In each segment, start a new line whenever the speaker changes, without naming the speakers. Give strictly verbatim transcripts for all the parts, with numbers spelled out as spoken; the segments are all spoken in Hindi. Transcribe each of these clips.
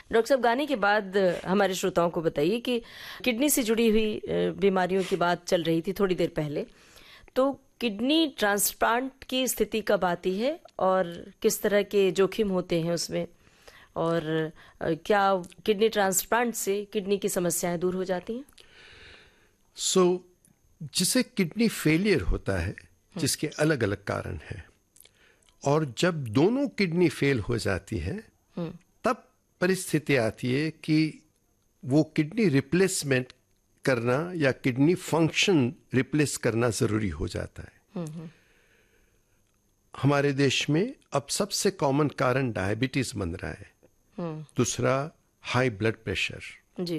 डॉक्टर साहब, गाने के बाद हमारे श्रोताओं को बताइए कि किडनी से जुड़ी हुई बीमारियों की बात चल रही थी थोड़ी देर पहले, तो किडनी ट्रांसप्लांट की स्थिति कब आती है और किस तरह के जोखिम होते हैं उसमें, और क्या किडनी ट्रांसप्लांट से किडनी की समस्याएं दूर हो जाती हैं?
सो so, जिसे किडनी फेलियर होता है, जिसके अलग अलग कारण हैं, और जब दोनों किडनी फेल हो जाती है तब परिस्थिति आती है कि वो किडनी रिप्लेसमेंट करना या किडनी फंक्शन रिप्लेस करना जरूरी हो जाता है। हमारे देश में अब सबसे कॉमन कारण डायबिटीज बन रहा है, दूसरा हाई ब्लड प्रेशर जी,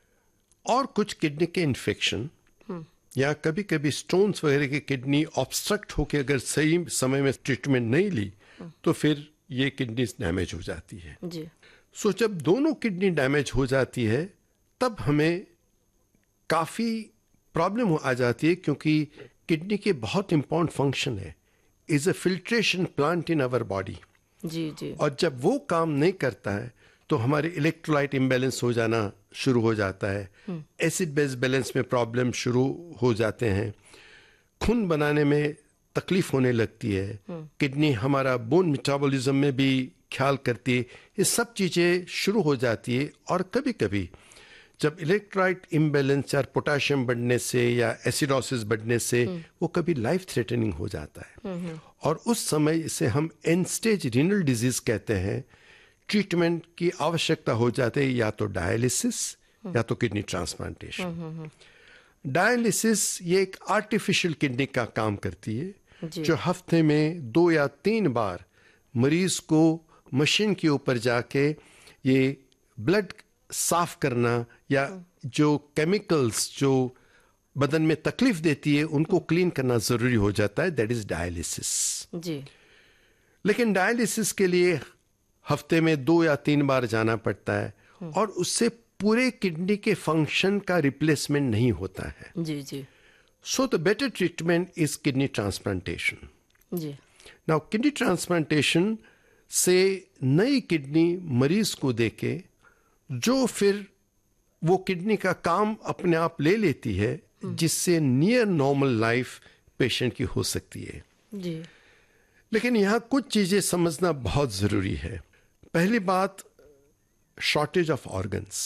और कुछ किडनी के इन्फेक्शन या कभी कभी स्टोन्स वगैरह के किडनी ऑब्स्ट्रक्ट होके अगर सही समय में ट्रीटमेंट नहीं ली तो फिर ये किडनी डैमेज हो जाती है जी। सो जब दोनों किडनी डैमेज हो जाती है तब हमें काफी प्रॉब्लम आ जाती है, क्योंकि किडनी के बहुत इंपॉर्टेंट फंक्शन है, is a filtration plant in our body जी जी। और जब वो काम नहीं करता है तो हमारे इलेक्ट्रोलाइट इम्बैलेंस हो जाना शुरू हो जाता है, एसिड बेस बैलेंस में प्रॉब्लम शुरू हो जाते हैं, खून बनाने में तकलीफ होने लगती है, किडनी हमारा बोन मेटाबॉलिज्म में भी ख्याल करती है, ये सब चीज़ें शुरू हो जाती है। और कभी कभी जब इलेक्ट्रोलाइट इम्बैलेंस या पोटाशियम बढ़ने से या एसिडोसिस बढ़ने से वो कभी लाइफ थ्रेटनिंग हो जाता है, और उस समय इसे हम एंड स्टेज रीनल डिजीज कहते हैं। ट्रीटमेंट की आवश्यकता हो जाती है, या तो डायलिसिस या तो किडनी ट्रांसप्लांटेशन। डायलिसिस ये एक आर्टिफिशियल किडनी का काम करती है, जो हफ्ते में दो या तीन बार मरीज को मशीन के ऊपर जाके ये ब्लड साफ करना या जो केमिकल्स जो बदन में तकलीफ देती है उनको क्लीन करना जरूरी हो जाता है, दैट इज डायलिसिस जी। लेकिन डायलिसिस के लिए हफ्ते में दो या तीन बार जाना पड़ता है, और उससे पूरे किडनी के फंक्शन का रिप्लेसमेंट नहीं होता है जी जी। So the better treatment is kidney transplantation ji. Now kidney transplantation से नई किडनी मरीज को देके जो फिर वो किडनी का काम अपने आप ले लेती है, जिससे नियर नॉर्मल लाइफ पेशेंट की हो सकती है जी। लेकिन यहाँ कुछ चीजें समझना बहुत जरूरी है। पहली बात, शॉर्टेज ऑफ ऑर्गन्स।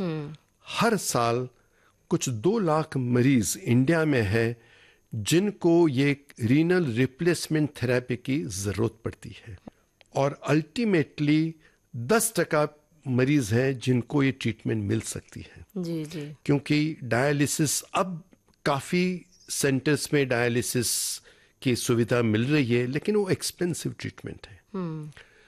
हर साल कुछ दो लाख मरीज इंडिया में है जिनको ये रीनल रिप्लेसमेंट थेरेपी की जरूरत पड़ती है, और अल्टीमेटली दस टका मरीज हैं जिनको ये ट्रीटमेंट मिल सकती है जी जी। क्योंकि डायलिसिस अब काफी सेंटर्स में डायलिसिस की सुविधा मिल रही है, लेकिन वो एक्सपेंसिव ट्रीटमेंट है।